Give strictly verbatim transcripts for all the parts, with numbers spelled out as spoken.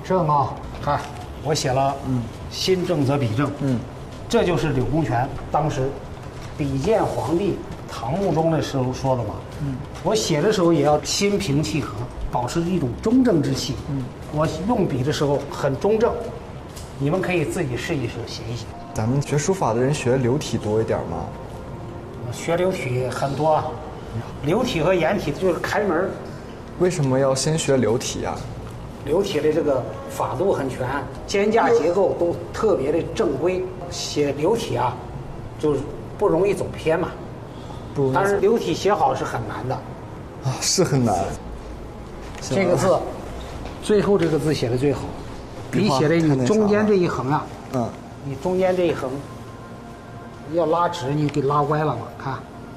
正啊，看我写了，嗯，心正则笔正，嗯，这就是柳公权当时比见皇帝唐穆宗的时候说的嘛，嗯，我写的时候也要心平气和，保持一种中正之气，嗯，我用笔的时候很中正，你们可以自己试一试写一写。 咱们学书法的人学流体多一点吗？ 学流体很多啊，流体和颜体就是开门。 为什么要先学流体啊？ 流体的这个法度很全，肩架结构都特别的正规。写流体啊，就是不容易走偏嘛。 不容易。 但是流体写好是很难的。 啊，是很难。 这个字，最后这个字写的最好。你写的你中间这一横啊， 嗯， 你中间这一横要拉直，你给拉歪了嘛？看。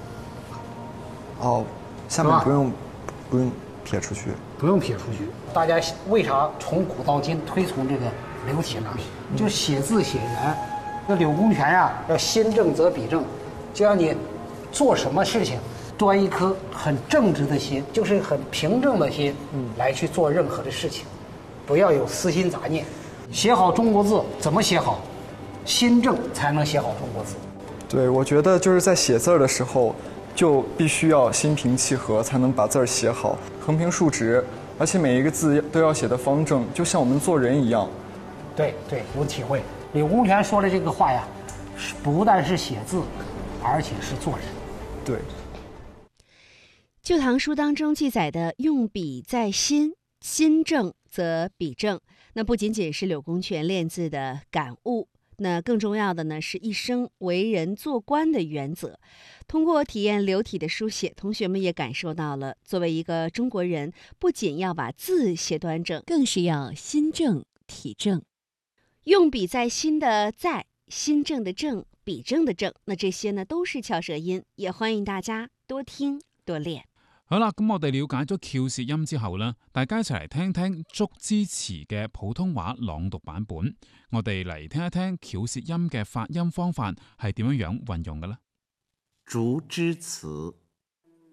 哦，下面不用不用撇出去。 不用撇出去。大家为啥从古到今推崇这个流体呢？就写字写圆。这柳公权呀，要心正则笔正，就让你做什么事情，端一颗很正直的心，就是很平正的心，嗯，来去做任何的事情，不要有私心杂念。写好中国字怎么写好？心正才能写好中国字。 对，我觉得就是在写字儿的时候，就必须要心平气和，才能把字儿写好，横平竖直，而且每一个字都要写得方正，就像我们做人一样。 对对，有体会。柳公权说的这个话呀，不但是写字，而且是做人。 对。《 旧唐书》当中记载的“用笔在心，心正则笔正”，那不仅仅是柳公权练字的感悟，那更重要的呢是一生为人做官的原则。通过体验流体的书写，同学们也感受到了，作为一个中国人，不仅要把字写端正，更是要心正体正。用笔在心的在，心正的正，笔正的正，那這些呢都是翹舌音，也歡迎大家多聽多練。 好啦，咁我哋了解咗翹舌音之後呢，大家一齊嚟聽聽竹枝詞嘅普通話朗讀版本。我哋嚟聽一聽翹舌音嘅發音方法係點樣樣運用嘅呢？ 竹枝詞。